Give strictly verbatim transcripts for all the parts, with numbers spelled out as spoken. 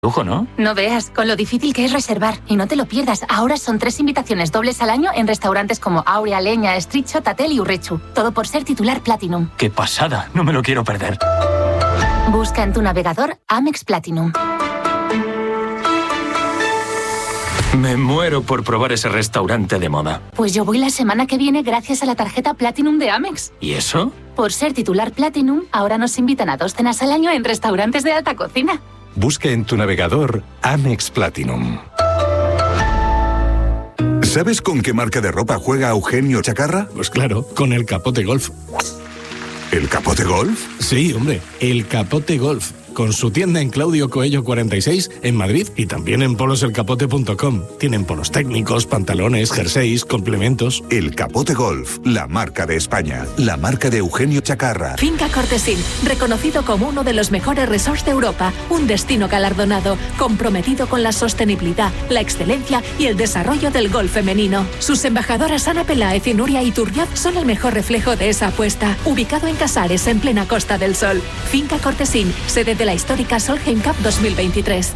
Lujo, ¿no? No veas, con lo difícil que es reservar. Y no te lo pierdas, ahora son tres invitaciones dobles al año en restaurantes como Aurea, Leña, Estricho, Tatel y Urrechu. Todo por ser titular Platinum. ¡Qué pasada! No me lo quiero perder. Busca en tu navegador Amex Platinum. Me muero por probar ese restaurante de moda. Pues yo voy la semana que viene gracias a la tarjeta Platinum de Amex. ¿Y eso? Por ser titular Platinum, ahora nos invitan a dos cenas al año en restaurantes de alta cocina. Busca en tu navegador Amex Platinum. ¿Sabes con qué marca de ropa juega Eugenio Chacarra? Pues claro, con el Capote Golf. ¿El Capote Golf? Sí, hombre, el Capote Golf. Con su tienda en Claudio Coello cuarenta y seis en Madrid y también en polos el capote punto com. Tienen polos técnicos, pantalones, jerseys, complementos. El Capote Golf, la marca de España, la marca de Eugenio Chacarra. Finca Cortesín, reconocido como uno de los mejores resorts de Europa, un destino galardonado, comprometido con la sostenibilidad, la excelencia y el desarrollo del golf femenino. Sus embajadoras Ana Peláez y Nuria Iturrioz son el mejor reflejo de esa apuesta. Ubicado en Casares, en plena Costa del Sol. Finca Cortesín, sede de la histórica Solheim Cup dos mil veintitrés.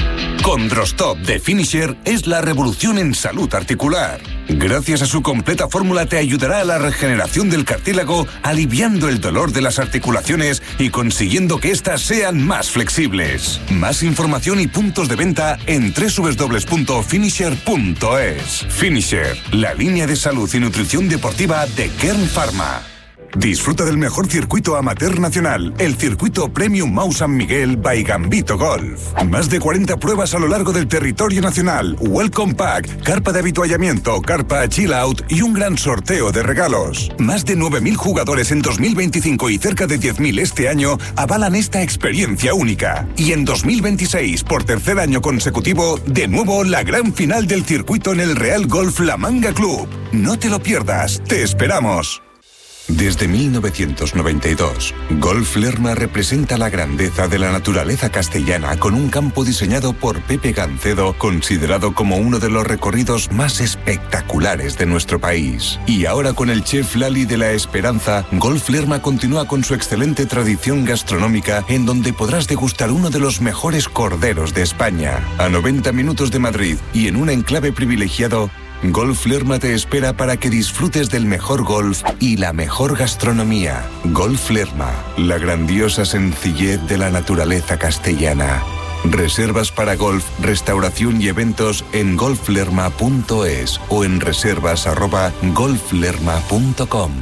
Con Drostop de Finisher es la revolución en salud articular. Gracias a su completa fórmula te ayudará a la regeneración del cartílago, aliviando el dolor de las articulaciones y consiguiendo que éstas sean más flexibles. Más información y puntos de venta en doble u doble u doble u punto finisher punto es. Finisher, la línea de salud y nutrición deportiva de Kern Pharma. Disfruta del mejor circuito amateur nacional, el circuito Premium Mau San Miguel by Gambito Golf. Más de cuarenta pruebas a lo largo del territorio nacional, Welcome Pack, carpa de habituallamiento, carpa Chill Out y un gran sorteo de regalos. Más de nueve mil jugadores en dos mil veinticinco y cerca de diez mil este año avalan esta experiencia única. Y en dos mil veintiséis, por tercer año consecutivo, de nuevo la gran final del circuito en el Real Golf La Manga Club. No te lo pierdas, te esperamos. Desde mil novecientos noventa y dos, Golf Lerma representa la grandeza de la naturaleza castellana con un campo diseñado por Pepe Gancedo, considerado como uno de los recorridos más espectaculares de nuestro país. Y ahora con el chef Lali de la Esperanza, Golf Lerma continúa con su excelente tradición gastronómica en donde podrás degustar uno de los mejores corderos de España. A noventa minutos de Madrid y en un enclave privilegiado, Golf Lerma te espera para que disfrutes del mejor golf y la mejor gastronomía. Golf Lerma, la grandiosa sencillez de la naturaleza castellana. Reservas para golf, restauración y eventos en golf lerma punto es o en reservas arroba golf lerma punto com.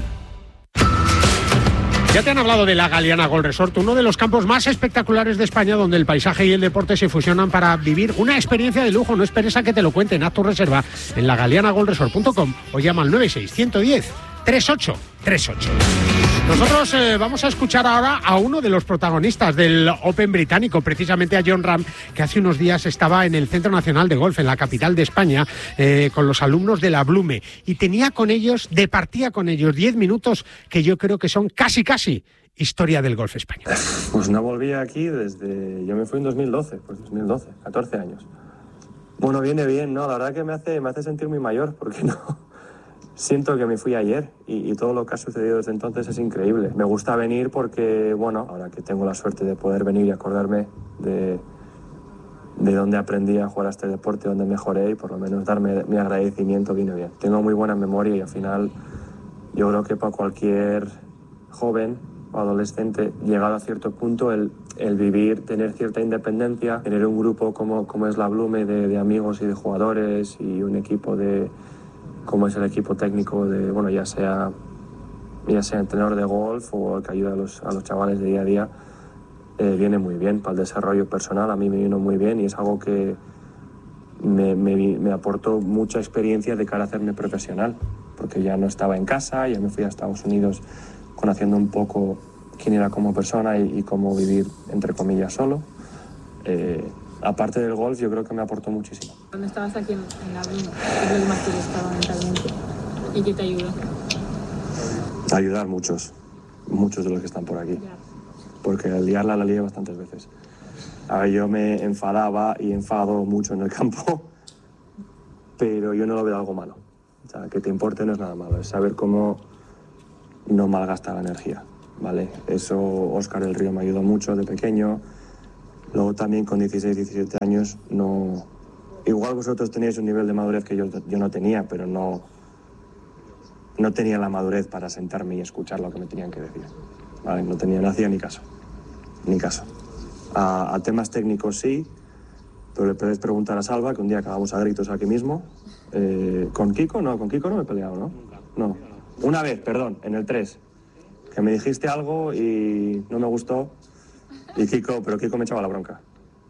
Ya te han hablado de la Galeana Golf Resort, uno de los campos más espectaculares de España, donde el paisaje y el deporte se fusionan para vivir una experiencia de lujo. No esperes a que te lo cuenten, haz tu reserva en la galeana golf resort punto com o llama al nueve seis uno uno cero tres ocho tres ocho. Nosotros eh, vamos a escuchar ahora a uno de los protagonistas del Open británico, precisamente a Jon Rahm, que hace unos días estaba en el Centro Nacional de Golf, en la capital de España, eh, con los alumnos de la Blume, y tenía con ellos, departía con ellos diez minutos que yo creo que son casi casi historia del golf español. Pues no volví aquí desde... Yo me fui en dos mil doce, pues dos mil doce, catorce años. Bueno, viene bien, ¿no? La verdad que me hace, me hace sentir muy mayor, porque no... Siento que me fui ayer y, y todo lo que ha sucedido desde entonces es increíble. Me gusta venir porque, bueno, ahora que tengo la suerte de poder venir y acordarme de, de dónde aprendí a jugar a este deporte, dónde mejoré y por lo menos darme mi agradecimiento viene bien. Tengo muy buena memoria y al final yo creo que para cualquier joven o adolescente llegado a cierto punto el, el vivir, tener cierta independencia, tener un grupo como, como es la Blume de, de amigos y de jugadores y un equipo de... como es el equipo técnico de, bueno, ya sea ya sea entrenador de golf o el que ayuda a los, a los chavales de día a día, eh, viene muy bien para el desarrollo personal. A mí me vino muy bien y es algo que me, me, me aportó mucha experiencia de cara a hacerme profesional, porque ya no estaba en casa, ya me fui a Estados Unidos conociendo un poco quién era como persona y, y cómo vivir, entre comillas, solo. Eh, Aparte del golf, yo creo que me aportó muchísimo. ¿Dónde estabas aquí en, en la Blume? ¿Qué es lo que más te gustaba mentalmente? ¿Y qué te ayudó? Ayudar muchos, muchos de los que están por aquí. Ya. Porque al liarla la lié bastantes veces. A ver, yo me enfadaba y enfado mucho en el campo, pero yo no lo veo algo malo. O sea, que te importe no es nada malo, es saber cómo no malgastar la energía, ¿vale? Eso Óscar del Río me ayudó mucho de pequeño. Luego también con dieciséis, diecisiete años no... Igual vosotros teníais un nivel de madurez que yo, yo no tenía, pero no, no tenía la madurez para sentarme y escuchar lo que me tenían que decir. ¿Vale? No tenía, no hacía ni caso. Ni caso. A, a temas técnicos sí, pero le podéis preguntar a Salva, que un día acabamos a gritos aquí mismo. Eh, ¿Con Kiko? No, con Kiko no me he peleado, ¿no? No. Una vez, perdón, en el tres. Que me dijiste algo y no me gustó. Y Kiko, pero Kiko me echaba la bronca.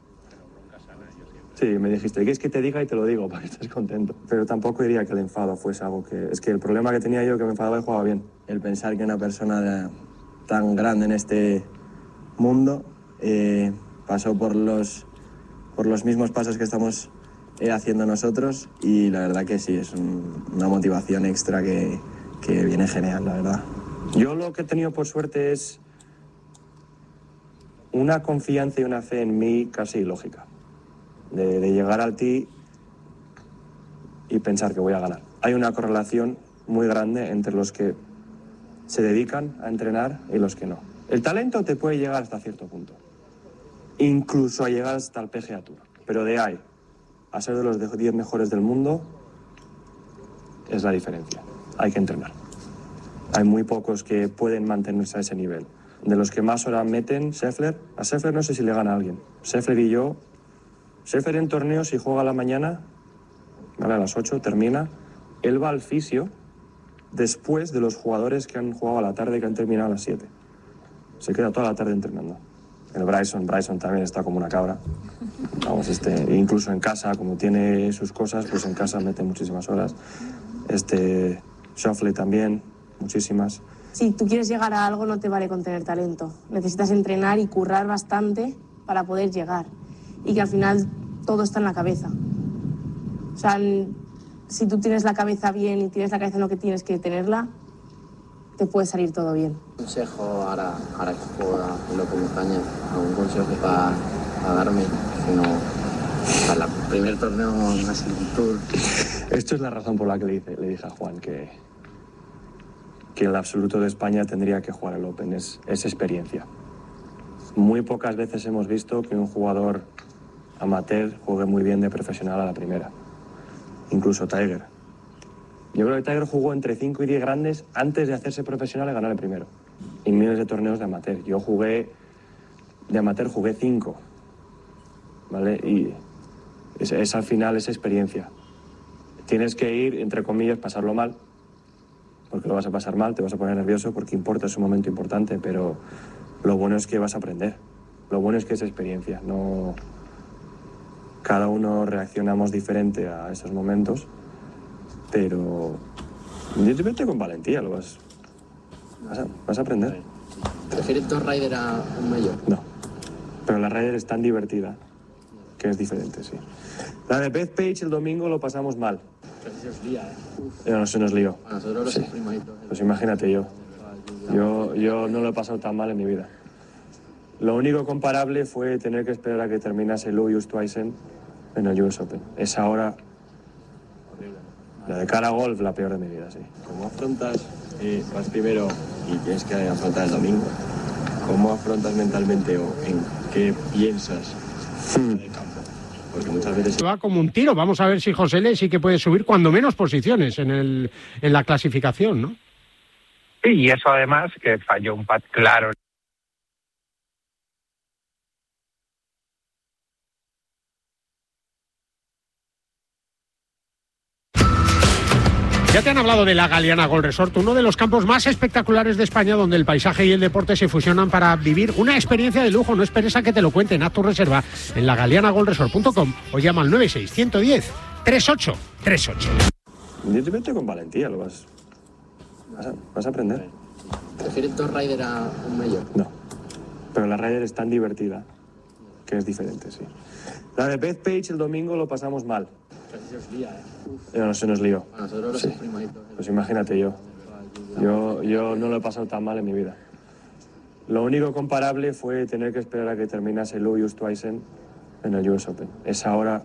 Sí, me dijiste, ¿qué es que te diga y te lo digo para que estés contento? Pero tampoco diría que el enfado fuese algo que... Es que el problema que tenía yo que me enfadaba y jugaba bien. El pensar que una persona de, tan grande en este mundo eh, pasó por los, por los mismos pasos que estamos eh, haciendo nosotros y la verdad que sí, es un, una motivación extra que, que viene genial, la verdad. Yo lo que he tenido por suerte es una confianza y una fe en mí casi ilógica. De, de llegar al tee y pensar que voy a ganar. Hay una correlación muy grande entre los que se dedican a entrenar y los que no. El talento te puede llegar hasta cierto punto, incluso a llegar hasta el P G A Tour, pero de ahí a ser de los diez mejores del mundo es la diferencia. Hay que entrenar. Hay muy pocos que pueden mantenerse a ese nivel. De los que más horas meten, Scheffler, a Scheffler no sé si le gana a alguien. Scheffler y yo, Scheffler en torneos, si juega a la mañana, vale, a las ocho, termina, él va al fisio después de los jugadores que han jugado a la tarde, que han terminado a las siete. Se queda toda la tarde entrenando. El Bryson, Bryson también está como una cabra. Vamos, este, incluso en casa, como tiene sus cosas, pues en casa mete muchísimas horas. Este, Schauffele también, muchísimas. Si tú quieres llegar a algo, no te vale con tener talento. Necesitas entrenar y currar bastante para poder llegar. Y que al final todo está en la cabeza. O sea, si tú tienes la cabeza bien y tienes la cabeza en lo que tienes que tenerla, te puede salir todo bien. Consejo ahora, ahora que juego en lo que me España, algún consejo para darme, si no, para el primer torneo así un tour. Esto es la razón por la que le, dice, le dije a Juan que, que el absoluto de España tendría que jugar el Open, es, es experiencia. Muy pocas veces hemos visto que un jugador amateur juegue muy bien de profesional a la primera. Incluso Tiger. Yo creo que Tiger jugó entre cinco y diez grandes antes de hacerse profesional y ganar el primero. Y miles de torneos de amateur. Yo jugué, de amateur jugué cinco. ¿Vale? Y es, es al final esa experiencia. Tienes que ir, entre comillas, pasarlo mal. Porque lo vas a pasar mal, te vas a poner nervioso porque importa, es un momento importante, pero lo bueno es que vas a aprender. Lo bueno es que es experiencia. No... Cada uno reaccionamos diferente a esos momentos, pero vete con valentía, lo vas, vas, a, vas a aprender. ¿Prefieres dos Ryder a un mayor? No, pero la Ryder es tan divertida que es diferente, sí. La de Bethpage el domingo lo pasamos mal. Pero se os lía, ¿eh? Ya no se nos lió. A nosotros los sí. primaditos. Pues imagínate yo. yo. Yo no lo he pasado tan mal en mi vida. Lo único comparable fue tener que esperar a que terminase Louis Oosthuizen en el U S Open. Esa hora, la de cara a golf, la peor de mi vida, sí. ¿Cómo afrontas, eh, vas primero y tienes que afrontar el domingo? ¿Cómo afrontas mentalmente o en qué piensas Hmm. de campo? Porque muchas veces... Va como un tiro. Vamos a ver si José Le sí que puede subir cuando menos posiciones en, el, en la clasificación, ¿no? Sí, y eso además que falló un pad claro. Ya te han hablado de la Galeana Golf Resort, uno de los campos más espectaculares de España, donde el paisaje y el deporte se fusionan para vivir una experiencia de lujo. No esperes a que te lo cuenten. Haz tu reserva en la galeana golf resort punto com o llama al nueve seis uno uno cero tres ocho tres ocho. Vete con valentía, lo vas, vas, a, vas a aprender. ¿Prefieres dos Ryder a un mayor? No, pero la Ryder es tan divertida que es diferente, sí. La de Bethpage el domingo lo pasamos mal. Pero se os lía, ¿eh? Ya no se nos lió. A nosotros los sí. primaditos. Pues imagínate yo. yo. Yo no lo he pasado tan mal en mi vida. Lo único comparable fue tener que esperar a que terminase Louis Oosthuizen en el U S Open. Esa hora,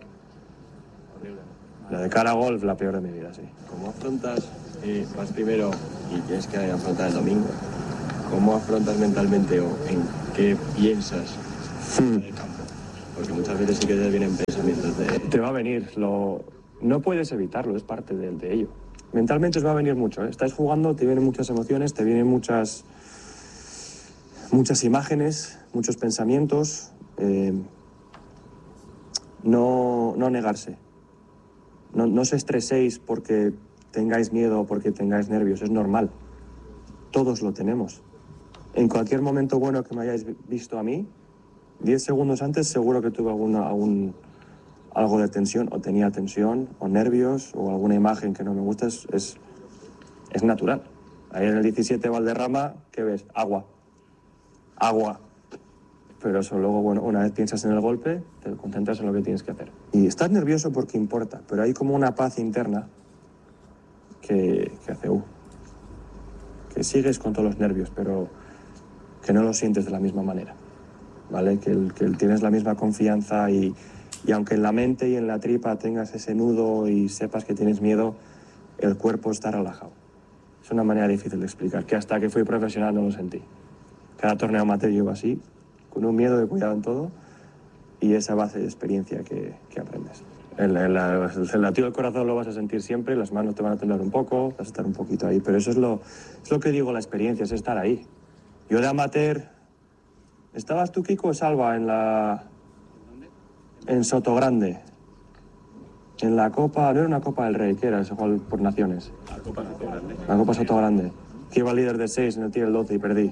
la de cara a golf, la peor de mi vida, sí. ¿Cómo afrontas, eh, vas primero y tienes que afrontar el domingo? ¿Cómo afrontas mentalmente o en qué piensas Hmm. de campo? Porque muchas veces sí que te vienen pensamientos de... Te va a venir, lo... no puedes evitarlo, es parte de, de ello. Mentalmente os va a venir mucho, ¿eh? Estáis jugando, te vienen muchas emociones, te vienen muchas, muchas imágenes, muchos pensamientos. Eh... No, no negarse. No, no os estreséis porque tengáis miedo o porque tengáis nervios, es normal. Todos lo tenemos. En cualquier momento bueno que me hayáis visto a mí, diez segundos antes seguro que tuve alguna, algún, algo de tensión, o tenía tensión, o nervios, o alguna imagen que no me gusta, es, es, es natural. Ahí en el diecisiete Valderrama, ¿qué ves? Agua. Agua. Pero eso luego, bueno, una vez piensas en el golpe, te concentras en lo que tienes que hacer. Y estás nervioso porque importa, pero hay como una paz interna que, que hace, uh, que sigues con todos los nervios, pero que no lo sientes de la misma manera, ¿vale? Que, el, que el, tienes la misma confianza y, y aunque en la mente y en la tripa tengas ese nudo y sepas que tienes miedo, el cuerpo está relajado. Es una manera difícil de explicar, que hasta que fui profesional no lo sentí. Cada torneo amateur yo iba así, con un miedo de cuidado en todo y esa base de experiencia que, que aprendes. El, el, el latido del corazón lo vas a sentir siempre, las manos te van a temblar un poco, vas a estar un poquito ahí, pero eso es lo, es lo que digo, la experiencia, es estar ahí. Yo de amateur, ¿estabas tú, Kiko, o Salva, en la... en Sotogrande? En la Copa, no era una Copa del Rey, ¿qué era? Se jugó por naciones. La Copa Sotogrande. La Copa Sotogrande. Que iba líder de seis en el tiro del doce y perdí.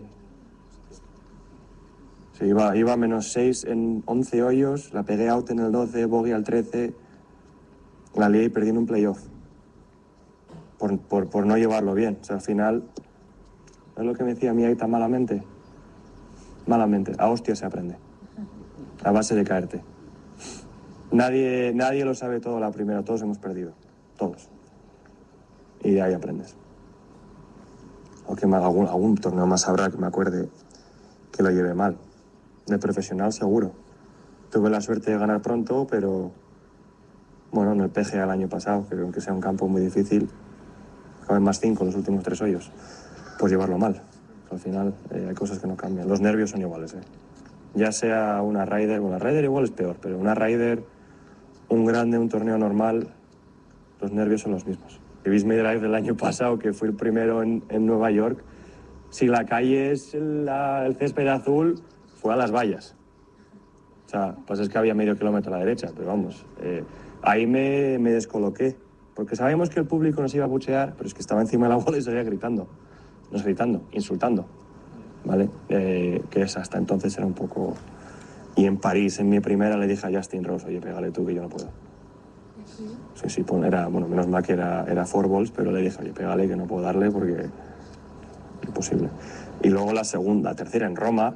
Sí, iba, iba menos seis en once hoyos, la pegué out en el doce, bogey al trece, la lié y perdí en un playoff. Por, por, por no llevarlo bien. O sea, al final, es lo que me decía mi Aita, malamente. Malamente. A hostia se aprende. A base de caerte. Nadie, nadie lo sabe todo a la primera, todos hemos perdido. Todos. Y de ahí aprendes. O que algún, algún torneo más habrá que me acuerde que lo lleve mal. De profesional seguro. Tuve la suerte de ganar pronto, pero bueno, en el P G A el año pasado, que aunque sea un campo muy difícil, acabé más cinco en los últimos tres hoyos, pues llevarlo mal. Al final eh, hay cosas que no cambian. Los nervios son iguales, ¿eh? Ya sea una Ryder, bueno, la Ryder igual es peor, pero una Ryder, un grande, un torneo normal, los nervios son los mismos. ¿Veis mi drive del año pasado, que fui el primero en, en Nueva York? Si la calle es la, el césped azul, fue a las vallas. O sea, pues es que había medio kilómetro a la derecha, pero vamos, eh, ahí me, me descoloqué, porque sabíamos que el público nos iba a buchear, pero es que estaba encima de la bola y seguía gritando, nos gritando, insultando, ¿vale? Eh, que es hasta entonces era un poco... Y en París, en mi primera, le dije a Justin Rose, oye, pégale tú que yo no puedo. Sí, sí, pues era, bueno, menos mal que era, era four balls, pero le dije, oye, pégale que no puedo darle porque... imposible. Y luego la segunda, la tercera en Roma...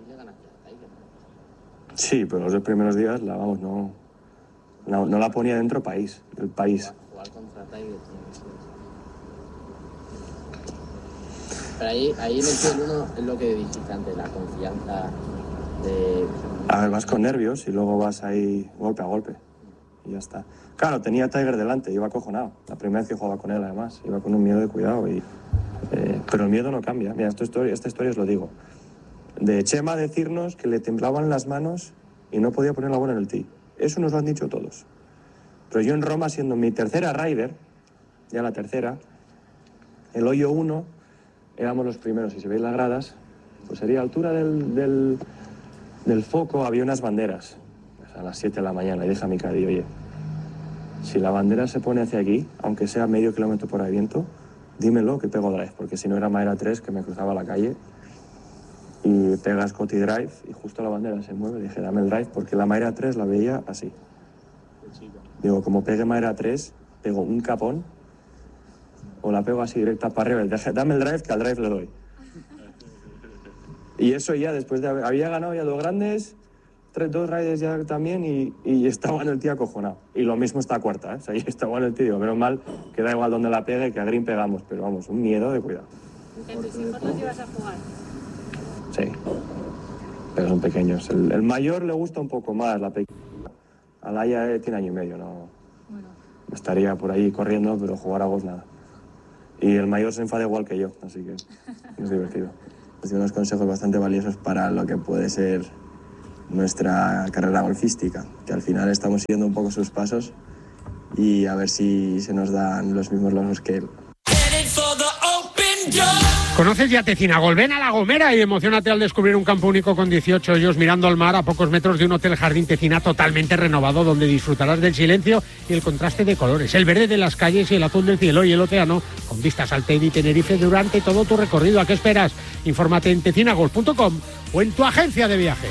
Sí, pero los dos primeros días, la, vamos, no, no, no la ponía dentro país, del país. Jugar contra Tiger. Pero ahí, ahí en el T uno es lo que dijiste antes, la confianza de... A ver, vas con nervios y luego vas ahí golpe a golpe y ya está. Claro, tenía a Tiger delante, iba acojonado. La primera vez que jugaba con él, además, iba con un miedo de cuidado. Y, eh, pero el miedo no cambia. Mira, esta historia, esta historia os lo digo. De Chema decirnos que le temblaban las manos y no podía poner la bola en el tee. Eso nos lo han dicho todos. Pero yo en Roma, siendo mi tercera Ryder, ya la tercera, el hoyo uno, éramos los primeros. Y si veis las gradas, pues sería a altura del, del, del foco, había unas banderas. A las siete de la mañana, y dije a mi caddy, oye, si la bandera se pone hacia aquí, aunque sea medio kilómetro por ahí viento, dímelo que pego drive, porque si no era madera tres, que me cruzaba la calle, y pega Scotty drive, y justo la bandera se mueve, dije, dame el drive, porque la madera tres la veía así. Digo, como pegue madera tres, pego un capón, o la pego así directa para arriba, dije, dame el drive, que al drive le doy. Y eso ya, después de haber, había ganado ya dos grandes, tres, dos riders ya también, y, y estaba en el tío acojonado. Y lo mismo esta cuarta, ¿eh? O sea, yo estaba en el tío, digo, menos mal, que da igual donde la pegue, que a green pegamos, pero vamos, un miedo de cuidado. ¿En tus hijos los ibas a jugar? Sí, pero son pequeños. El, el mayor le gusta un poco más, la pequeña. Alaya eh, tiene año y medio, no. Bueno. Estaría por ahí corriendo, pero jugar a golf nada. Y el mayor se enfada igual que yo, así que es divertido. He unos consejos bastante valiosos para lo que puede ser nuestra carrera golfística, que al final estamos siguiendo un poco sus pasos y a ver si se nos dan los mismos logros que él. ¿Conoces ya Tecina Golf? Ven a La Gomera y emocionate al descubrir un campo único con dieciocho hoyos mirando al mar a pocos metros de un hotel jardín Tecina totalmente renovado donde disfrutarás del silencio y el contraste de colores, el verde de las calles y el azul del cielo y el océano con vistas al Teide y Tenerife durante todo tu recorrido. ¿A qué esperas? Infórmate en tecina golf punto com o en tu agencia de viaje.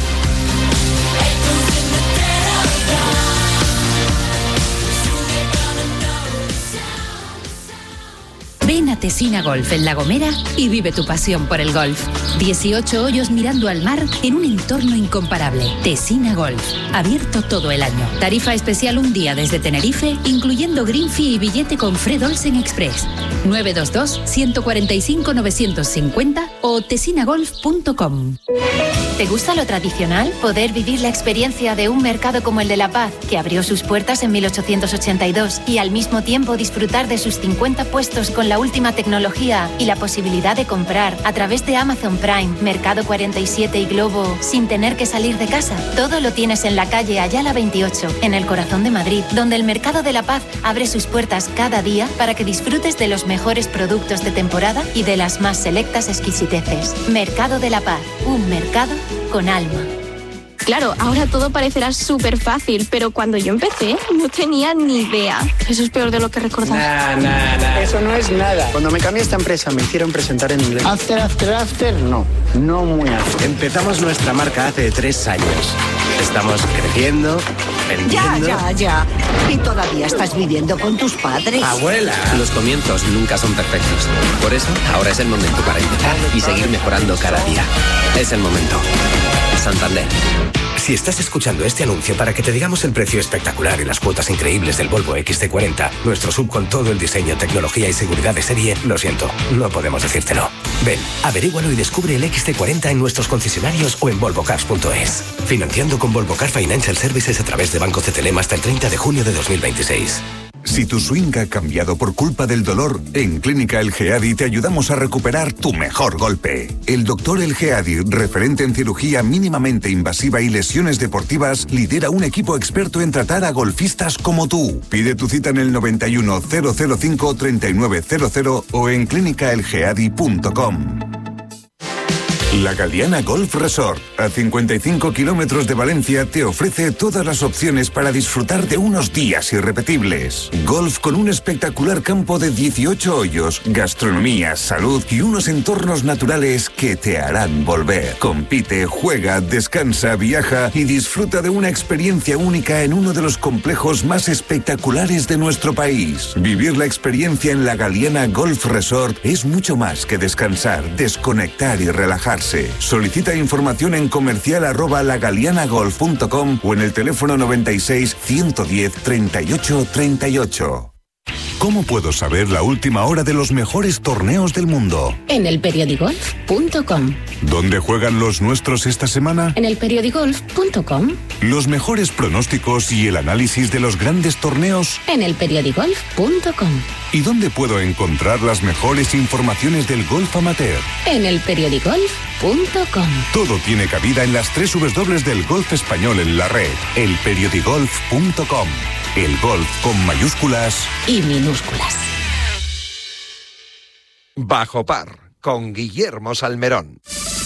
Ven a Tecina Golf en La Gomera y vive tu pasión por el golf. dieciocho hoyos mirando al mar en un entorno incomparable. Tecina Golf, abierto todo el año. Tarifa especial un día desde Tenerife, incluyendo green fee y billete con Fred Olsen Express. nueve dos dos, uno cuatro cinco, nueve cinco cero o tecina golf punto com. ¿Te gusta lo tradicional? Poder vivir la experiencia de un mercado como el de La Paz, que abrió sus puertas en mil ochocientos ochenta y dos, y al mismo tiempo disfrutar de sus cincuenta puestos con la última tecnología y la posibilidad de comprar a través de Amazon Prime, Mercado cuarenta y siete y Globo sin tener que salir de casa. Todo lo tienes en la calle Ayala veintiocho, en el corazón de Madrid, donde el Mercado de La Paz abre sus puertas cada día para que disfrutes de los mejores productos de temporada y de las más selectas exquisiteces. Mercado de La Paz, un mercado con alma. Claro, ahora todo parecerá súper fácil, pero cuando yo empecé no tenía ni idea. Eso es peor de lo que recordaba. Nah, nah, nah. Eso no es nada. Cuando me cambié a esta empresa me hicieron presentar en inglés. After, after, after, no. No muy after. Empezamos nuestra marca hace tres años. Estamos creciendo, vendiendo... Ya, ya, ya. ¿Y todavía estás viviendo con tus padres? ¡Abuela! Los comienzos nunca son perfectos. Por eso, ahora es el momento para empezar y seguir mejorando cada día. Es el momento. Santander. Si estás escuchando este anuncio para que te digamos el precio espectacular y las cuotas increíbles del Volvo equis ce cuarenta, nuestro sub con todo el diseño, tecnología y seguridad de serie, lo siento, no podemos decírtelo. Ven, averígualo y descubre el equis ce cuarenta en nuestros concesionarios o en volvo cars punto es. Financiando con Volvo Car Financial Services a través de Banco C T L M hasta el treinta de junio de dos mil veintiséis. Si tu swing ha cambiado por culpa del dolor, en Clínica El Geadi te ayudamos a recuperar tu mejor golpe. El doctor El Geadi, referente en cirugía mínimamente invasiva y lesiones deportivas, lidera un equipo experto en tratar a golfistas como tú. Pide tu cita en el noventa y uno, cero cero cinco, treinta y nueve cero cero o en clínica el geadi punto com. La Galiana Golf Resort, a cincuenta y cinco kilómetros de Valencia, te ofrece todas las opciones para disfrutar de unos días irrepetibles. Golf con un espectacular campo de dieciocho hoyos, gastronomía, salud y unos entornos naturales que te harán volver. Compite, juega, descansa, viaja y disfruta de una experiencia única en uno de los complejos más espectaculares de nuestro país. Vivir la experiencia en la Galiana Golf Resort es mucho más que descansar, desconectar y relajarse. Solicita información en comercial arroba lagalianagolf punto com o en el teléfono noventa y seis, ciento diez, treinta y ocho, treinta y ocho. ¿Cómo puedo saber la última hora de los mejores torneos del mundo? En el periodigolf punto com. ¿Dónde juegan los nuestros esta semana? En el periodigolf punto com. ¿Los mejores pronósticos y el análisis de los grandes torneos? En el periodigolf punto com. ¿Y dónde puedo encontrar las mejores informaciones del golf amateur? En el periodigolf punto com. Todo tiene cabida en las tres dobles del golf español en la red. el periodigolf punto com. El golf con mayúsculas y minúsculas. Bajo par, con Guillermo Salmerón.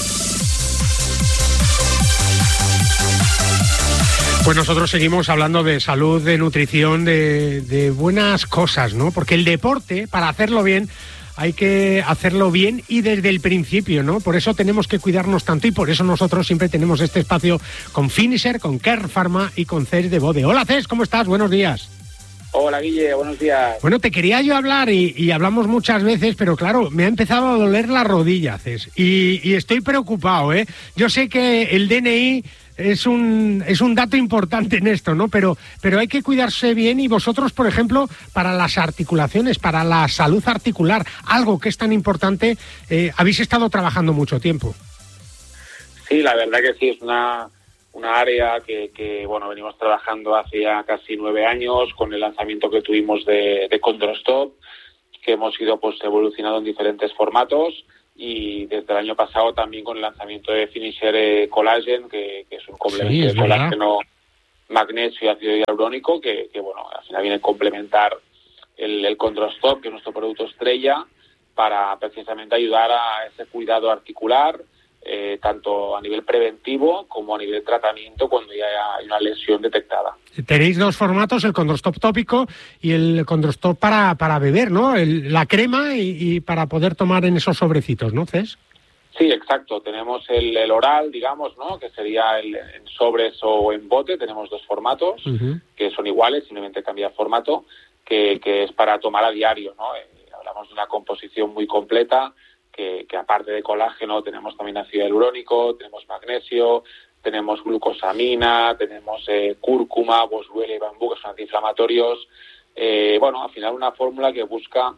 Pues nosotros seguimos hablando de salud, de nutrición, de, de buenas cosas, ¿no? Porque el deporte, para hacerlo bien, hay que hacerlo bien y desde el principio, ¿no? Por eso tenemos que cuidarnos tanto y por eso nosotros siempre tenemos este espacio con Finisher, con Care Pharma y con Cés de Bode. Hola Cés, ¿cómo estás? Buenos días. Hola Guille, buenos días. Bueno, te quería yo hablar y, y hablamos muchas veces, pero claro, me ha empezado a doler la rodilla, Cés, y, y estoy preocupado, ¿eh? Yo sé que el D N I es un es un dato importante en esto, ¿no? Pero pero hay que cuidarse bien y vosotros, por ejemplo, para las articulaciones, para la salud articular, algo que es tan importante, eh, habéis estado trabajando mucho tiempo. Sí, la verdad que sí, es una, una área que, que, bueno, venimos trabajando hace ya casi nueve años con el lanzamiento que tuvimos de, de Condrostop, que hemos ido pues evolucionando en diferentes formatos y desde el año pasado también con el lanzamiento de Finisher eh, Collagen, que, que es un complemento Sí, es de verdad. colágeno, magnesio y ácido hialurónico, que, que bueno, al final viene a complementar el, el Chondrostop, que es nuestro producto estrella, para precisamente ayudar a ese cuidado articular, eh, tanto a nivel preventivo como a nivel tratamiento cuando ya hay una lesión detectada. Tenéis dos formatos, el Chondrostop tópico y el Chondrostop para, para beber, ¿no? El- la crema y, y para poder tomar en esos sobrecitos, ¿no, Cés? Sí, exacto. Tenemos el, el oral, digamos, ¿no? Que sería el, en sobres o en bote. Tenemos dos formatos Uh-huh. que son iguales, simplemente cambia formato, que, que es para tomar a diario, ¿no? Eh, hablamos de una composición muy completa, que, que aparte de colágeno tenemos también ácido hialurónico, tenemos magnesio, tenemos glucosamina, tenemos eh, cúrcuma, boswellia y bambú, que son antiinflamatorios. Eh, bueno, al final una fórmula que busca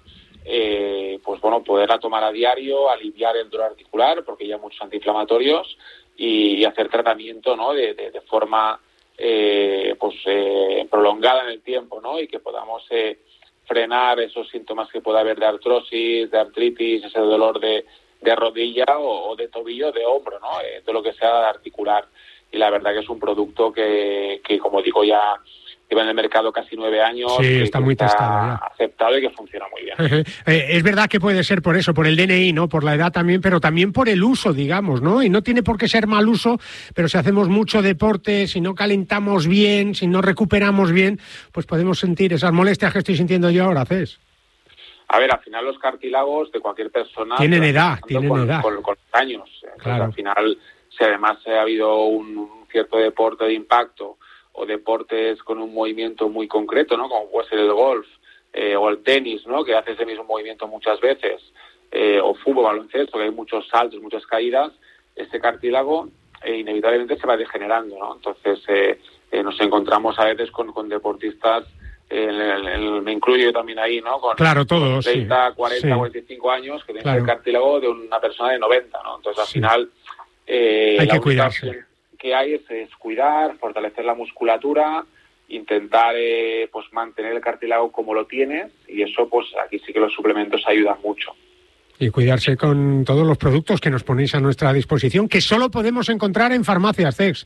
eh, pues bueno, poderla tomar a diario, aliviar el dolor articular, porque ya hay muchos antiinflamatorios, y, y hacer tratamiento, ¿no? de, de, de forma eh, pues eh, prolongada en el tiempo, ¿no? Y que podamos eh, frenar esos síntomas que pueda haber de artrosis, de artritis, ese dolor de, de rodilla o, o de tobillo, de hombro, ¿no? Eh, todo lo que sea articular. Y la verdad que es un producto que, que como digo, ya lleva en el mercado casi nueve años. Sí, que, está que muy está testado ya. aceptado y que funciona muy bien. Eh, es verdad que puede ser por eso, por el D N I, ¿no? Por la edad también, pero también por el uso, digamos, ¿no? Y no tiene por qué ser mal uso, pero si hacemos mucho deporte, si no calentamos bien, si no recuperamos bien, pues podemos sentir esas molestias que estoy sintiendo yo ahora, Cés. A ver, al final los cartílagos de cualquier persona Tienen se van edad, pasando tienen con, edad. Con, con los años. Entonces, Claro. al final, si además ha habido un, un cierto deporte de impacto o deportes con un movimiento muy concreto, ¿no? Como puede ser el golf eh, o el tenis, ¿no? Que hace ese mismo movimiento muchas veces, eh, o fútbol, baloncesto, que hay muchos saltos, muchas caídas, este cartílago eh, inevitablemente se va degenerando, ¿no? Entonces eh, eh, nos encontramos a veces con, con deportistas, eh, en el- en el- me incluyo yo también ahí, ¿no? Con Claro, todos, sí. treinta, cuarenta, Sí. cuarenta y cinco años, que tienen Claro. el cartílago de una persona de noventa, ¿no? Entonces al final eh, Hay la que única cuidarse. opción que hay es, es cuidar, fortalecer la musculatura, intentar eh, pues mantener el cartílago como lo tienes, y eso pues aquí sí que los suplementos ayudan mucho. Y cuidarse con todos los productos que nos ponéis a nuestra disposición, que solo podemos encontrar en farmacias, Cés.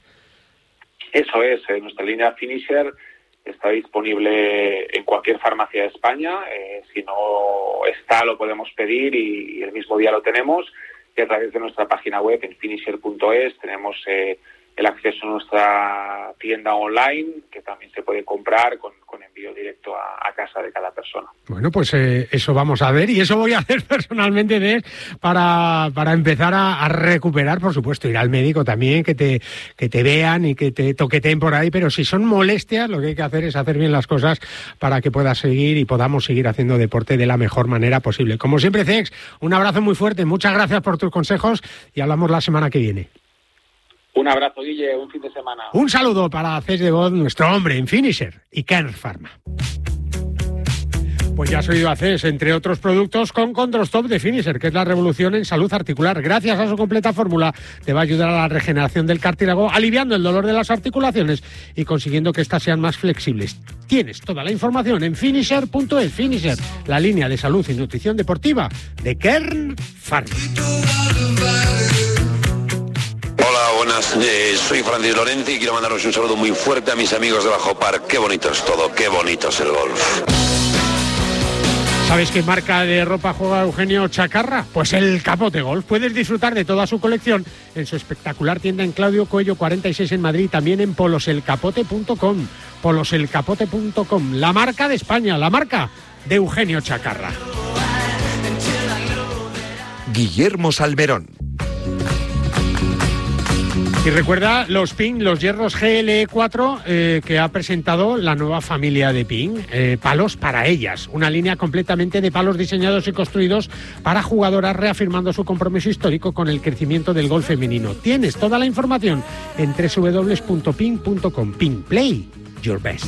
Eso es, eh, nuestra línea Finisher está disponible en cualquier farmacia de España. Eh, si no está, lo podemos pedir y, y el mismo día lo tenemos. Y a través de nuestra página web en finisher punto es tenemos eh, el acceso a nuestra tienda online, que también se puede comprar con, con envío directo a, a casa de cada persona. Bueno, pues eh, eso vamos a ver y eso voy a hacer personalmente, Cés, para, para empezar a, a recuperar, por supuesto, ir al médico también, que te, que te vean y que te toqueteen por ahí, pero si son molestias, lo que hay que hacer es hacer bien las cosas para que puedas seguir y podamos seguir haciendo deporte de la mejor manera posible. Como siempre, Cés, un abrazo muy fuerte, muchas gracias por tus consejos y hablamos la semana que viene. Un abrazo, Guille, un fin de semana. Un saludo para Cés de Voz, nuestro hombre en Finisher y Kern Pharma. Pues ya has oído a Cés, entre otros productos, con Chondrostop de Finisher, que es la revolución en salud articular. Gracias a su completa fórmula, te va a ayudar a la regeneración del cartílago, aliviando el dolor de las articulaciones y consiguiendo que éstas sean más flexibles. Tienes toda la información en finisher punto es. Finisher, la línea de salud y nutrición deportiva de Kern Pharma. Hola, buenas. Eh, soy Francis Lorente y quiero mandaros un saludo muy fuerte a mis amigos de Bajo Par. Qué bonito es todo, qué bonito es el golf. ¿Sabes qué marca de ropa juega Eugenio Chacarra? Pues el Capote Golf. Puedes disfrutar de toda su colección en su espectacular tienda en Claudio Coello cuarenta y seis en Madrid, también en polos el capote punto com. polos el capote punto com, la marca de España, la marca de Eugenio Chacarra. Guillermo Salmerón. Y recuerda los Ping, los hierros G L E cuatro eh, que ha presentado la nueva familia de Ping, eh, palos para ellas, una línea completamente de palos diseñados y construidos para jugadoras, reafirmando su compromiso histórico con el crecimiento del golf femenino. Tienes toda la información en doble u doble u doble u punto ping punto com. Ping, play your best.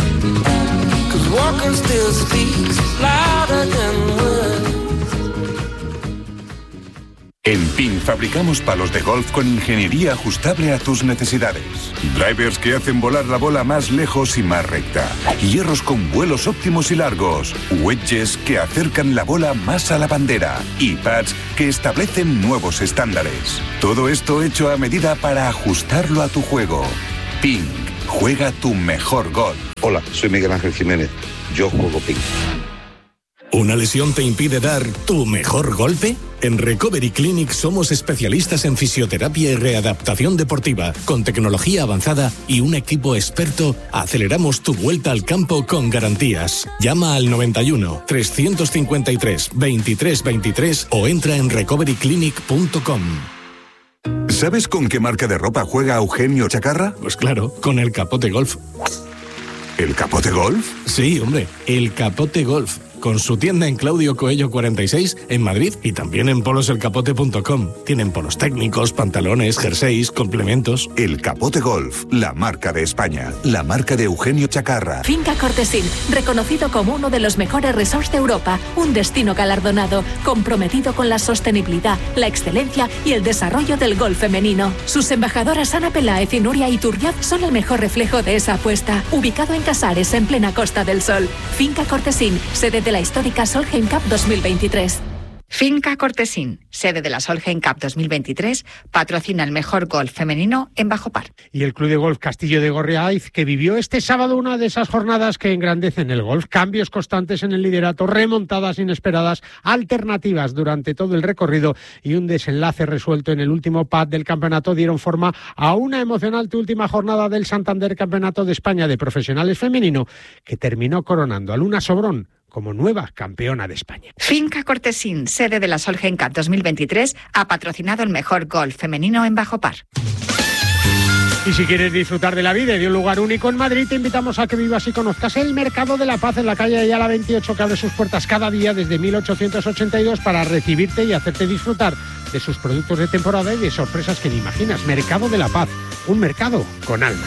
En Ping fabricamos palos de golf con ingeniería ajustable a tus necesidades. Drivers que hacen volar la bola más lejos y más recta. Hierros con vuelos óptimos y largos. Wedges que acercan la bola más a la bandera. Y pads que establecen nuevos estándares. Todo esto hecho a medida para ajustarlo a tu juego. Ping. Juega tu mejor golf. Hola, soy Miguel Ángel Jiménez. Yo juego Ping. ¿Una lesión te impide dar tu mejor golpe? En Recovery Clinic somos especialistas en fisioterapia y readaptación deportiva. Con tecnología avanzada y un equipo experto, aceleramos tu vuelta al campo con garantías. Llama al noventa y uno, trescientos cincuenta y tres, veintitrés veintitrés o entra en recovery clinic punto com. ¿Sabes con qué marca de ropa juega Eugenio Chacarra? Pues claro, con el Capote Golf. ¿El Capote Golf? Sí, hombre, el Capote Golf. Con su tienda en Claudio Coello cuarenta y seis en Madrid y también en polos el capote punto com. Tienen polos técnicos, pantalones, jerseys, complementos. El Capote Golf, la marca de España, la marca de Eugenio Chacarra. Finca Cortesín, reconocido como uno de los mejores resorts de Europa, un destino galardonado, comprometido con la sostenibilidad, la excelencia y el desarrollo del golf femenino. Sus embajadoras Ana Peláez y Nuria Iturriaz son el mejor reflejo de esa apuesta. Ubicado en Casares, en plena Costa del Sol. Finca Cortesín, sede de la histórica Solheim Cup dos mil veintitrés. Finca Cortesín, sede de la Solheim Cup dos mil veintitrés, patrocina el mejor golf femenino en Bajo Par. Y el Club de Golf Castillo de Gorriaiz, que vivió este sábado una de esas jornadas que engrandecen el golf, cambios constantes en el liderato, remontadas inesperadas, alternativas durante todo el recorrido y un desenlace resuelto en el último pad del campeonato dieron forma a una emocionante última jornada del Santander Campeonato de España de Profesionales Femenino, que terminó coronando a Luna Sobrón como nueva campeona de España. Finca Cortesín, sede de la Solheim Cup dos mil veintitrés, ha patrocinado el mejor golf femenino en Bajo Par. Y si quieres disfrutar de la vida y de un lugar único en Madrid, te invitamos a que vivas y conozcas el Mercado de la Paz en la calle Ayala veintiocho, que abre sus puertas cada día desde mil ochocientos ochenta y dos para recibirte y hacerte disfrutar de sus productos de temporada y de sorpresas que ni imaginas. Mercado de la Paz, un mercado con alma.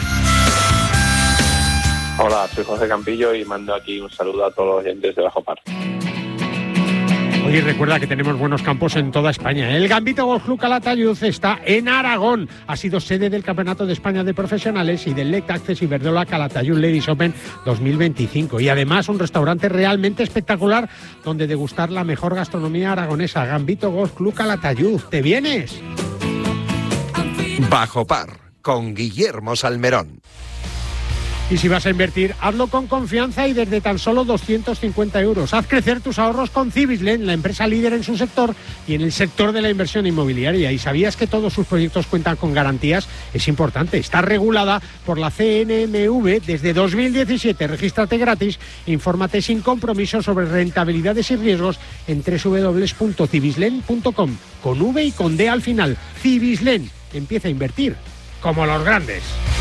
Hola, soy José Campillo y mando aquí un saludo a todos los oyentes de Bajo Par. Oye, recuerda que tenemos buenos campos en toda España. El Gambito Golf Club Calatayud está en Aragón. Ha sido sede del Campeonato de España de Profesionales y del Lect Access Iberdrola Calatayud Ladies Open dos mil veinticinco. Y además un restaurante realmente espectacular donde degustar la mejor gastronomía aragonesa. Gambito Golf Club Calatayud. ¿Te vienes? Bajo Par, con Guillermo Salmerón. Y si vas a invertir, hazlo con confianza y desde tan solo doscientos cincuenta euros. Haz crecer tus ahorros con Cibislen, la empresa líder en su sector y en el sector de la inversión inmobiliaria. ¿Y sabías que todos sus proyectos cuentan con garantías? Es importante. Está regulada por la C N M V desde dos mil diecisiete. Regístrate gratis. Infórmate sin compromiso sobre rentabilidades y riesgos en doble u doble u doble u punto cibislen punto com. Con V y con D al final. Cibislen. Empieza a invertir como los grandes.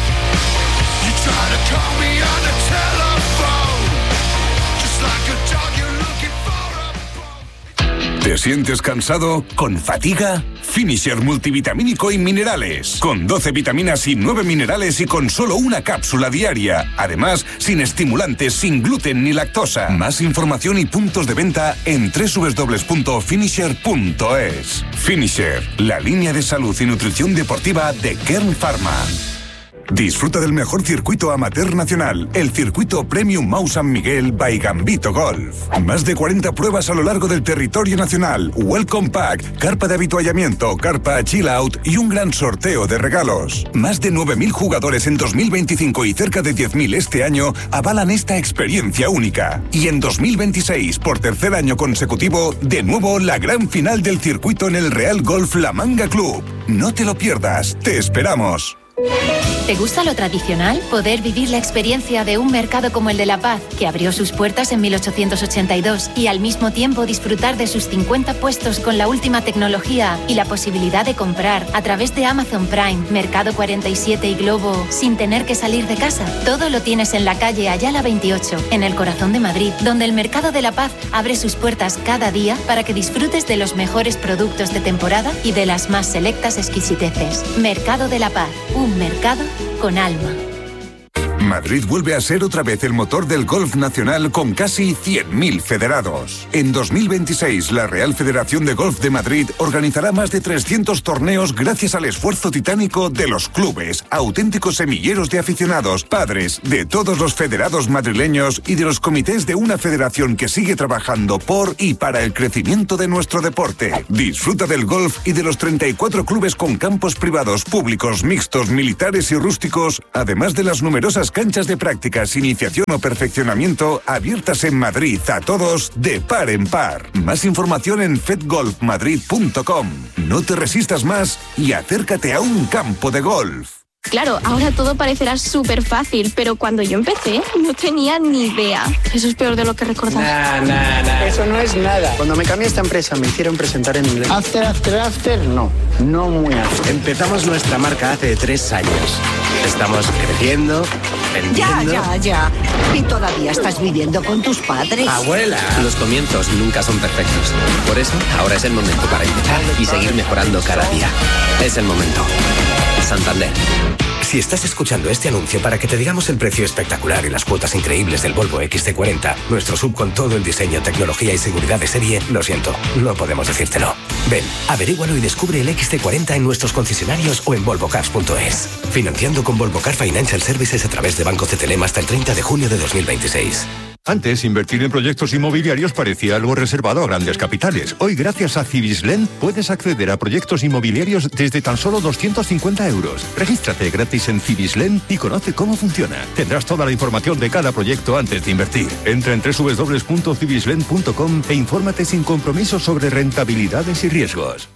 ¿Te sientes cansado? ¿Con fatiga? Finisher multivitamínico y minerales. Con doce vitaminas y nueve minerales y con solo una cápsula diaria. Además, sin estimulantes, sin gluten ni lactosa. Más información y puntos de venta en doble u doble u doble u punto finisher punto es. Finisher, la línea de salud y nutrición deportiva de Kern Pharma. Disfruta del mejor circuito amateur nacional, el circuito Premium Mau San Miguel by Gambito Golf. Más de cuarenta pruebas a lo largo del territorio nacional, Welcome Pack, carpa de habituallamiento, carpa chill out y un gran sorteo de regalos. Más de nueve mil jugadores en dos mil veinticinco y cerca de diez mil este año avalan esta experiencia única. Y en dos mil veintiséis, por tercer año consecutivo, de nuevo la gran final del circuito en el Real Golf La Manga Club. No te lo pierdas, te esperamos. ¿Te gusta lo tradicional? Poder vivir la experiencia de un mercado como el de La Paz, que abrió sus puertas en mil ochocientos ochenta y dos, y al mismo tiempo disfrutar de sus cincuenta puestos con la última tecnología y la posibilidad de comprar a través de Amazon Prime, Mercado cuarenta y siete y Globo sin tener que salir de casa. Todo lo tienes en la calle Ayala veintiocho, en el corazón de Madrid, donde el Mercado de La Paz abre sus puertas cada día para que disfrutes de los mejores productos de temporada y de las más selectas exquisiteces. Mercado de La Paz, un mercado con alma. Madrid vuelve a ser otra vez el motor del golf nacional con casi cien mil federados. En dos mil veintiséis, la Real Federación de Golf de Madrid organizará más de trescientos torneos gracias al esfuerzo titánico de los clubes, auténticos semilleros de aficionados, padres, de todos los federados madrileños y de los comités de una federación que sigue trabajando por y para el crecimiento de nuestro deporte. Disfruta del golf y de los treinta y cuatro clubes con campos privados, públicos, mixtos, militares y rústicos, además de las numerosas canchas de prácticas, iniciación o perfeccionamiento abiertas en Madrid a todos de par en par. Más información en fed golf madrid punto com. No te resistas más y acércate a un campo de golf. Claro, ahora todo parecerá súper fácil, pero cuando yo empecé no tenía ni idea. Eso es peor de lo que recordaba. Nah, nah, nah. Eso no es nada. Cuando me cambié a esta empresa me hicieron presentar en inglés. After, after, after, no. No muy after. Empezamos nuestra marca hace tres años. Estamos creciendo, vendiendo... Ya, ya, ya. ¿Y todavía estás viviendo con tus padres? ¡Abuela! Los comienzos nunca son perfectos. Por eso, ahora es el momento para empezar y seguir mejorando cada día. Es el momento. Santander. Si estás escuchando este anuncio para que te digamos el precio espectacular y las cuotas increíbles del Volvo equis ce cuarenta, nuestro sub con todo el diseño, tecnología y seguridad de serie, lo siento, no podemos decírtelo. Ven, averígualo y descubre el equis ce cuarenta en nuestros concesionarios o en volvo cars punto es. Financiando con Volvo Car Financial Services a través de Banco C T L M hasta el treinta de junio de dos mil veintiséis. Antes, invertir en proyectos inmobiliarios parecía algo reservado a grandes capitales. Hoy, gracias a Cibislen, puedes acceder a proyectos inmobiliarios desde tan solo doscientos cincuenta euros. Regístrate gratis en Cibislen y conoce cómo funciona. Tendrás toda la información de cada proyecto antes de invertir. Entra en doble u doble u doble u punto cibislen punto com e infórmate sin compromiso sobre rentabilidades y riesgos.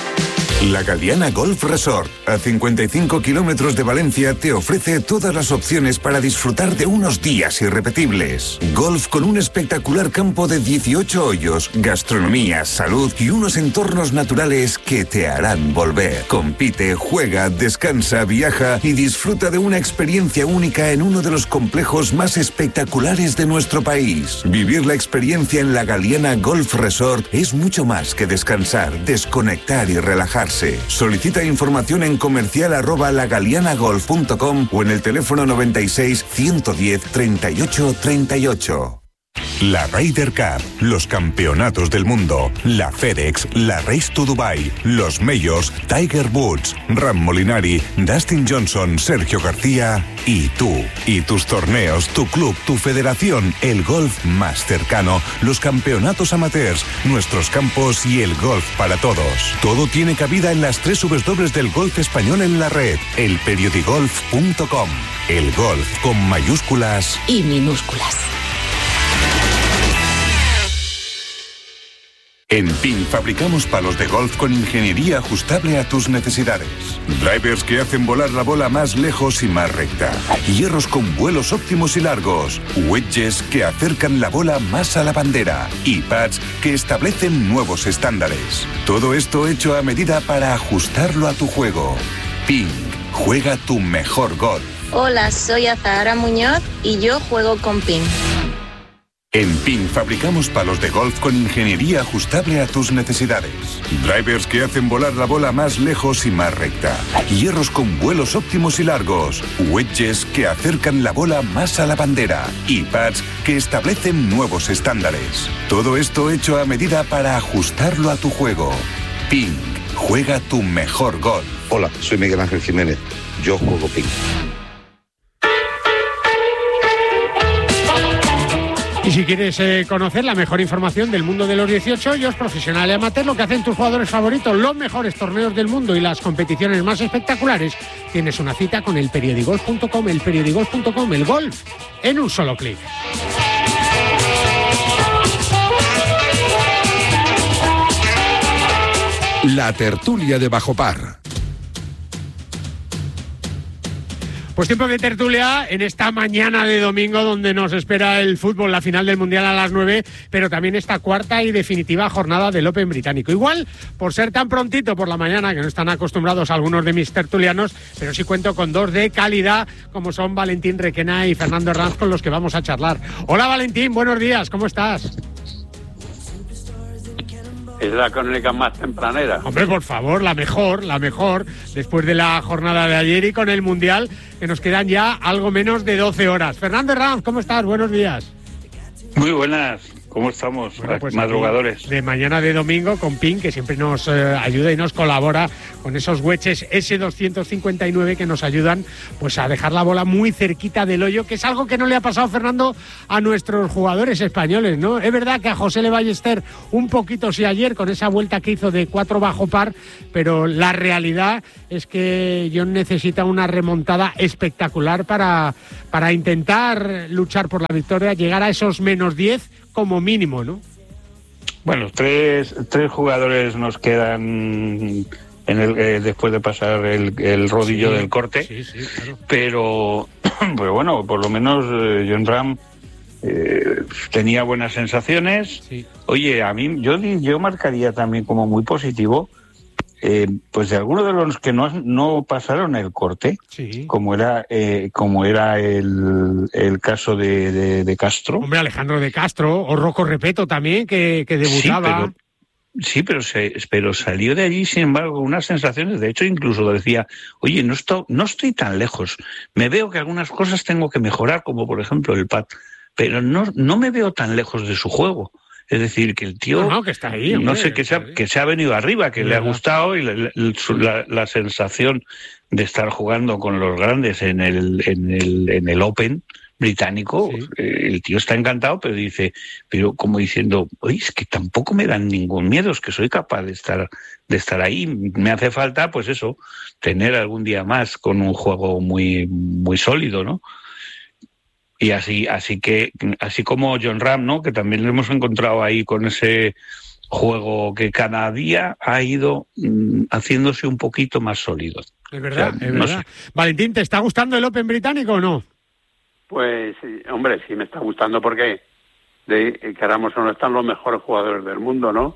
La Galiana Golf Resort, a cincuenta y cinco kilómetros de Valencia, te ofrece todas las opciones para disfrutar de unos días irrepetibles. Golf con un espectacular campo de dieciocho hoyos, gastronomía, salud y unos entornos naturales que te harán volver. Compite, juega, descansa, viaja y disfruta de una experiencia única en uno de los complejos más espectaculares de nuestro país. Vivir la experiencia en la Galiana Golf Resort es mucho más que descansar, desconectar y relajarse. Solicita información en comercial arroba lagalianagolf punto com o en el teléfono noventa y seis, ciento diez, treinta y ocho, treinta y ocho. La Ryder Cup, los campeonatos del mundo, la FedEx, la Race to Dubai, los Majors, Tiger Woods, Ram Molinari, Dustin Johnson, Sergio García y tú. Y tus torneos, tu club, tu federación, el golf más cercano, los campeonatos amateurs, nuestros campos y el golf para todos. Todo tiene cabida en las tres W del golf español en la red, el periodigolf punto com. El golf con mayúsculas y minúsculas. En P I N fabricamos palos de golf con ingeniería ajustable a tus necesidades. Drivers que hacen volar la bola más lejos y más recta. Hierros con vuelos óptimos y largos. Wedges que acercan la bola más a la bandera. Y pads que establecen nuevos estándares. Todo esto hecho a medida para ajustarlo a tu juego. P I N, juega tu mejor golf. Hola, soy Azahara Muñoz y yo juego con P I N. En P I N fabricamos palos de golf con ingeniería ajustable a tus necesidades. Drivers que hacen volar la bola más lejos y más recta. Hierros con vuelos óptimos y largos. Wedges que acercan la bola más a la bandera. Y pads que establecen nuevos estándares. Todo esto hecho a medida para ajustarlo a tu juego. P I N, juega tu mejor golf. Hola, soy Miguel Ángel Jiménez. Yo juego P I N. Y si quieres eh, conocer la mejor información del mundo de los dieciocho hoyos, profesional y amateur, lo que hacen tus jugadores favoritos, los mejores torneos del mundo y las competiciones más espectaculares, tienes una cita con el periodigolf punto com, el periodigolf punto com, el golf en un solo clic. La tertulia de Bajo Par. Pues tiempo de tertulia en esta mañana de domingo donde nos espera el fútbol, la final del Mundial a las nueve, pero también esta cuarta y definitiva jornada del Open británico. Igual, por ser tan prontito por la mañana, que no están acostumbrados algunos de mis tertulianos, pero sí cuento con dos de calidad, como son Valentín Requena y Fernando Herranz, con los que vamos a charlar. Hola Valentín, buenos días, ¿cómo estás? es la crónica más tempranera. Hombre, por favor, la mejor, la mejor, después de la jornada de ayer y con el Mundial, que nos quedan ya algo menos de doce horas. Fernando Herranz, ¿cómo estás? Buenos días. Muy buenas. ¿Cómo estamos, bueno, pues madrugadores? De mañana de domingo con Pin, que siempre nos eh, ayuda y nos colabora con esos wedges ese doscientos cincuenta y nueve que nos ayudan pues a dejar la bola muy cerquita del hoyo, que es algo que no le ha pasado, Fernando, a nuestros jugadores españoles, ¿no? Es verdad que a José Le Ballester un poquito sí ayer con esa vuelta que hizo de cuatro bajo par, pero la realidad es que John necesita una remontada espectacular para, para intentar luchar por la victoria, llegar a esos menos diez como mínimo, ¿no? Bueno, tres, tres jugadores nos quedan en el, eh, después de pasar el, el rodillo sí, del corte, sí, sí, claro. pero, pero bueno, por lo menos eh, Jon Rahm eh, tenía buenas sensaciones. Sí. Oye, a mí yo, yo marcaría también como muy positivo Eh, pues de algunos de los que no, no pasaron el corte, sí. como era eh, como era el, el caso de, de, de Castro. Hombre, Alejandro de Castro, o Rocco Repeto también, que, que debutaba. Sí, pero, sí, pero, se, pero salió de allí, sin embargo, unas sensaciones. De hecho, incluso decía, oye, no estoy, no estoy tan lejos. Me veo que algunas cosas tengo que mejorar, como por ejemplo el pad, pero no, no me veo tan lejos de su juego. Es decir, que el tío, no, no, que está ahí, hombre, no sé, que se, ha, que se ha venido arriba, que le ha gustado y la, la, la sensación de estar jugando con los grandes en el, en el, en el Open británico, sí. eh, el tío está encantado, pero dice, pero como diciendo, oye, es que tampoco me dan ningún miedo, es que soy capaz de estar, de estar ahí. Me hace falta, pues eso, tener algún día más con un juego muy, muy sólido, ¿no? Y así, así que, así como Jon Rahm, ¿no? Que también lo hemos encontrado ahí con ese juego que cada día ha ido mmm, haciéndose un poquito más sólido. Es verdad, o sea, es no verdad. sé. Valentín, ¿te está gustando el Open británico o no? Pues, hombre, sí me está gustando porque, de, queramos o no, están los mejores jugadores del mundo, ¿no?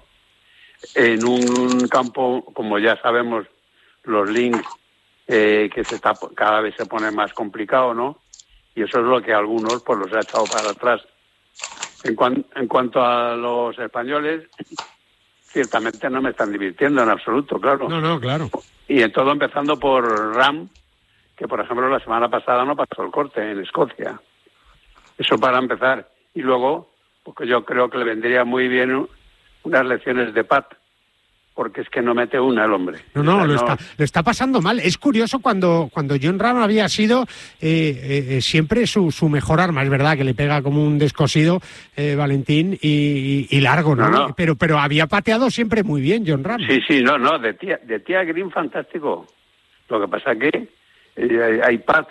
En un campo, como ya sabemos, los links, eh, que se está cada vez se pone más complicado, ¿no? Y eso es lo que a algunos pues los ha echado para atrás. En, cuan, en cuanto a los españoles, ciertamente no me están divirtiendo en absoluto, claro. No, no, claro. Y en todo empezando por Rahm, que por ejemplo la semana pasada no pasó el corte en Escocia. Eso para empezar. Y luego, porque yo creo que le vendría muy bien unas lecciones de pat, porque es que no mete una el hombre. No, no, o sea, lo, no... Está, lo está pasando mal. Es curioso cuando, cuando Jon Rahm había sido eh, eh, siempre su, su mejor arma. Es verdad que le pega como un descosido eh, Valentín y, y, y largo, ¿no? no, no. Pero, pero había pateado siempre muy bien Jon Rahm. Sí, sí, no, no, de tía, de tía Green fantástico. Lo que pasa que eh, hay, hay pads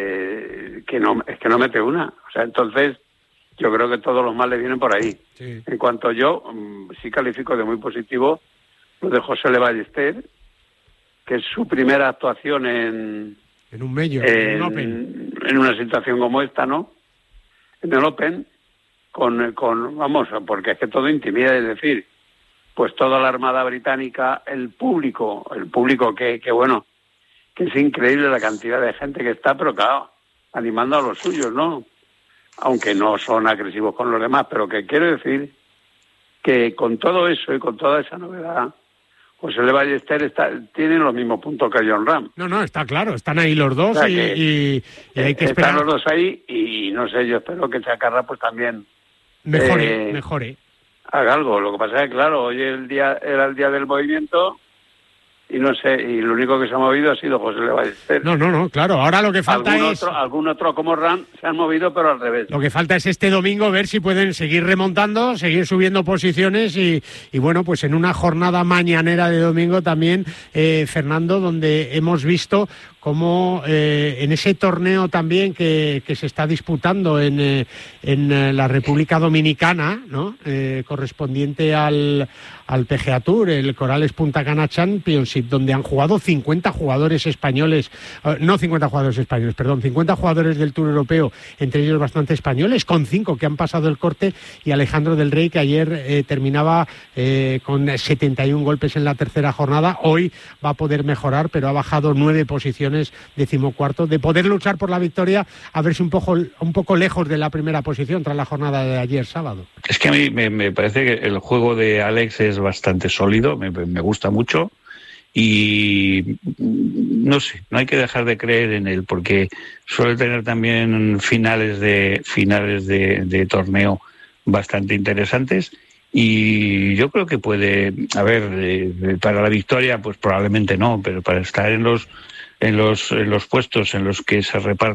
de, que no, es que no mete una. O sea, entonces yo creo que todos los males vienen por ahí. Sí. En cuanto yo, sí califico de muy positivo lo de José Le Ballester, que es su primera actuación en... En un medio, en, en un Open. En una situación como esta, ¿no? En el Open, con, con vamos, porque es que todo intimida, es decir, pues toda la Armada Británica, el público, el público que, que bueno, que es increíble la cantidad de gente que está, pero claro, animando a los suyos, ¿no? Aunque no son agresivos con los demás, pero que quiero decir que con todo eso y con toda esa novedad, José Le Ballester está, tiene los mismos puntos que Jon Rahm. No, no, está claro, están ahí los dos, o sea, y, que, y, y hay que esperar. Están los dos ahí y no sé, yo espero que Chacarra pues también mejore, eh, mejore. Haga algo. Lo que pasa es que claro, hoy el día era el día del movimiento y no sé, y lo único que se ha movido ha sido José Le Ballester. No, no, no, claro, ahora lo que falta algún es... Otro, algún otro como Rahm se han movido, pero al revés. Lo que falta es este domingo ver si pueden seguir remontando, seguir subiendo posiciones y, y bueno, pues en una jornada mañanera de domingo también, eh, Fernando, donde hemos visto cómo eh, en ese torneo también que, que se está disputando en, eh, en la República Dominicana, ¿no? Eh, correspondiente al, al P G A Tour, el Corales Punta Cana Championship, donde han jugado cincuenta jugadores españoles, eh, no cincuenta jugadores españoles, perdón, cincuenta jugadores del Tour Europeo, entre ellos bastante españoles, con cinco que han pasado el corte, y Alejandro del Rey, que ayer eh, terminaba eh, con setenta y un golpes en la tercera jornada. Hoy va a poder mejorar, pero ha bajado nueve posiciones posiciones, decimocuarto, de poder luchar por la victoria, a verse un poco, un poco lejos de la primera posición tras la jornada de ayer sábado. Es que a mí me, me parece que el juego de Alex es bastante sólido, me, me gusta mucho y no sé, no hay que dejar de creer en él porque suele tener también finales de finales de, de torneo bastante interesantes y yo creo que puede, a ver, eh, para la victoria pues probablemente no, pero para estar en los en los en los puestos en los que se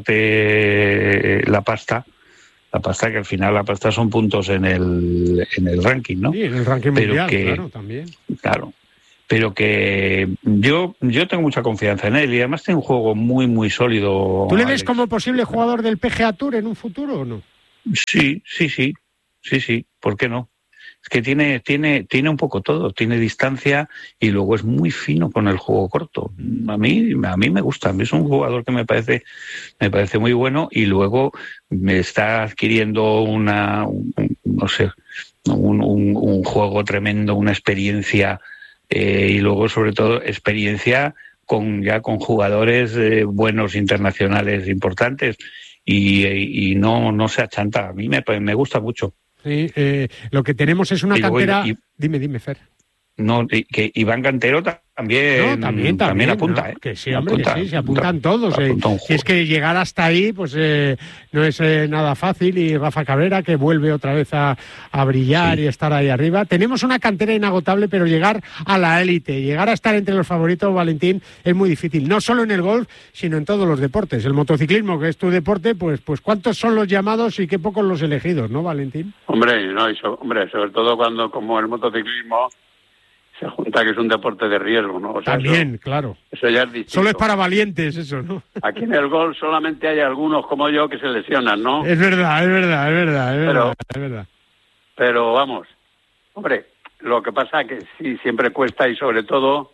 reparte la pasta, la pasta que al final la pasta son puntos en el en el ranking, ¿no? Sí, en el ranking pero mundial, que, claro, también. Claro. Pero que yo yo tengo mucha confianza en él y además tiene un juego muy, muy sólido. ¿Tú le ves Alex. como posible jugador del P G A Tour en un futuro o no? Sí, sí, sí, sí, sí, ¿por qué no? Es que tiene, tiene, tiene un poco todo, tiene distancia y luego es muy fino con el juego corto. A mí, a mí me gusta, a mí es un jugador que me parece, me parece muy bueno y luego me está adquiriendo una, un, no sé, un, un, un juego tremendo, una experiencia. Eh, y luego sobre todo experiencia con ya con jugadores eh, buenos internacionales importantes y, y no no se achanta. A mí me, me gusta mucho. Sí, eh, lo que tenemos es una y luego, cantera. y, dime, dime, Fer. No, y, que Iván Cantero también, no, también, también, también apunta, ¿no? ¿eh? Que sí, hombre, apunta, que sí, se apuntan apunta, todos. Eh. apunta Si es que llegar hasta ahí, pues eh, no es eh, nada fácil. Y Rafa Cabrera, que vuelve otra vez a, a brillar sí. y estar ahí arriba. Tenemos una cantera inagotable, pero llegar a la élite, llegar a estar entre los favoritos, Valentín, es muy difícil. No solo en el golf, sino en todos los deportes. El motociclismo, que es tu deporte, pues, pues ¿cuántos son los llamados y qué pocos los elegidos, no, Valentín? Hombre, no, y so, hombre, sobre todo cuando, como el motociclismo, se junta que es un deporte de riesgo, ¿no? O sea, También, eso, claro. Eso ya es distinto. Solo es para valientes eso, ¿no? Aquí en el golf solamente hay algunos como yo que se lesionan, ¿no? Es verdad, es verdad, es verdad, es pero, verdad, es verdad. Pero vamos, hombre, lo que pasa es que sí, siempre cuesta y sobre todo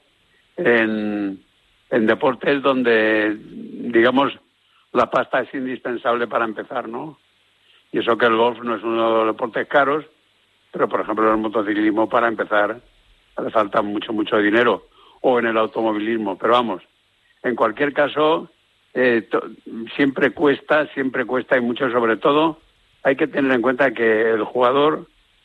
en, en deportes donde, digamos, la pasta es indispensable para empezar, ¿no? Y eso que el golf no es uno de los deportes caros, pero por ejemplo el motociclismo para empezar le falta mucho, mucho dinero, o en el automovilismo, pero vamos, en cualquier caso, eh, to, siempre cuesta, siempre cuesta y mucho, sobre todo, hay que tener en cuenta que el jugador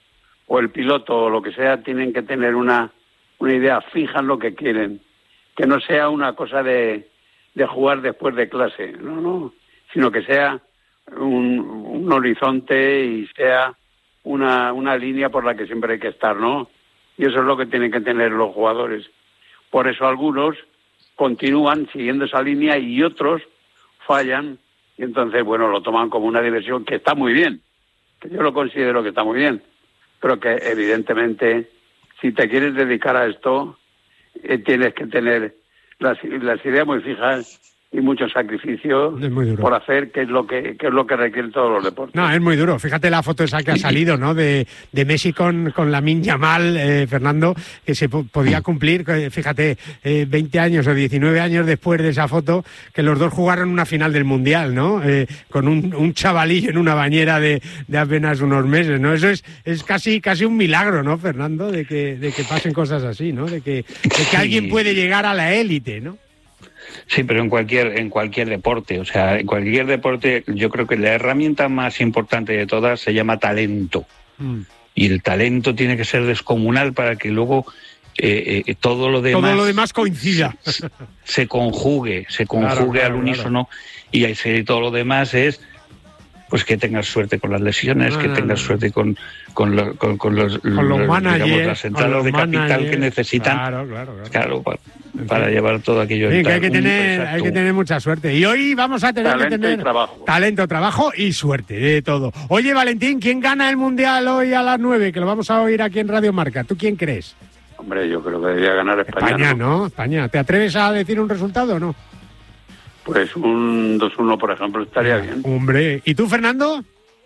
o el piloto o lo que sea tienen que tener una, una idea fija en lo que quieren, que no sea una cosa de, de jugar después de clase, no, no, sino que sea un, un horizonte y sea una, una línea por la que siempre hay que estar, ¿no? Y eso es lo que tienen que tener los jugadores. Por eso algunos continúan siguiendo esa línea y otros fallan. Y entonces, bueno, lo toman como una diversión que está muy bien. Que yo lo considero que está muy bien. Pero que evidentemente, si te quieres dedicar a esto, eh, tienes que tener las, las ideas muy fijas y mucho sacrificio por hacer, que es lo que, que es lo que requieren todos los deportes. No, es muy duro. Fíjate la foto esa que ha salido, ¿no? De, de Messi con, con Lamine Yamal, eh, Fernando, que se po- podía cumplir, fíjate, eh, veinte años o diecinueve años después de esa foto, que los dos jugaron una final del Mundial, ¿no? Eh, con un, un chavalillo en una bañera de, de apenas unos meses, ¿no? Eso es, es casi, casi un milagro, ¿no, Fernando? De que, de que pasen cosas así, ¿no? De que, de que alguien puede llegar a la élite, ¿no? Sí, pero en cualquier en cualquier deporte, o sea, en cualquier deporte, yo creo que la herramienta más importante de todas se llama talento. Mm. Y el talento tiene que ser descomunal para que luego eh, eh, todo lo demás... Todo lo demás coincida. Se, se conjugue, se conjugue claro, claro, al unísono claro. y ahí todo lo demás es... pues que tengas suerte con las lesiones, no, que no, tengas no. suerte con, con, lo, con, con los, con los, los managers, digamos, las entradas de capital managers, que necesitan claro, claro, claro. claro para, para llevar todo aquello. Sí, que hay que tener, hay que tener mucha suerte. Y hoy vamos a tener talento que tener y trabajo. talento, trabajo y suerte de todo. Oye, Valentín, ¿quién gana el Mundial hoy a las nueve? Que lo vamos a oír aquí en Radio Marca. ¿Tú quién crees? Hombre, yo creo que debería ganar España. España, ¿no? ¿no? España. ¿Te atreves a decir un resultado o no? Pues un dos uno, por ejemplo, estaría bien. Hombre, ¿y tú, Fernando?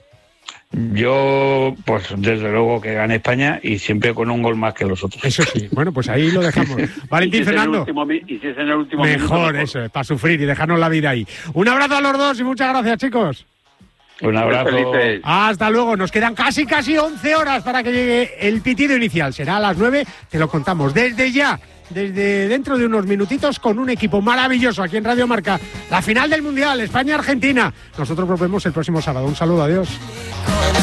Yo, pues desde luego que gane España y siempre con un gol más que los otros. Eso sí, bueno, pues ahí lo dejamos. Valentín, ¿Y si Fernando. Último, y si es en el último mejor, minuto, mejor, eso es, para sufrir y dejarnos la vida ahí. Un abrazo a los dos y muchas gracias, chicos. Un abrazo. Felices. Hasta luego. Nos quedan casi, casi once horas para que llegue el pitido inicial. Será a las nueve, te lo contamos desde ya, desde dentro de unos minutitos, con un equipo maravilloso aquí en Radio Marca. La final del Mundial, España-Argentina. Nosotros volvemos el próximo sábado. Un saludo, adiós.